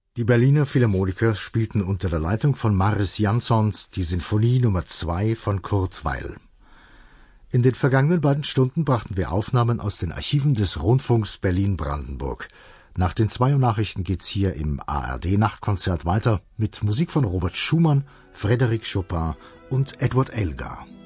Die Berliner Philharmoniker spielten unter der Leitung von Mariss Jansons die Sinfonie Nummer 2 von Kurt Weill. In den vergangenen beiden Stunden brachten wir Aufnahmen aus den Archiven des Rundfunks Berlin-Brandenburg. Nach den 2 Uhr Nachrichten geht's hier im ARD-Nachtkonzert weiter mit Musik von Robert Schumann, Frédéric Chopin und Edward Elgar.